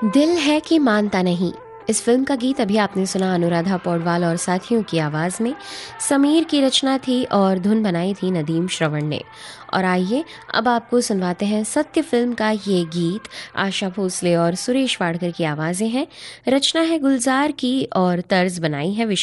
दिल है कि मानता नहीं। इस फिल्म का गीत अभी आपने सुना अनुराधा पौडवाल और साथियों की आवाज में। समीर की रचना थी और धुन बनाई थी नदीम श्रवण ने। और आइए अब आपको सुनवाते हैं सत्य फिल्म का ये गीत। आशा भोसले और सुरेश वाडकर की आवाजें हैं। रचना है गुलजार की और तर्ज बनाई है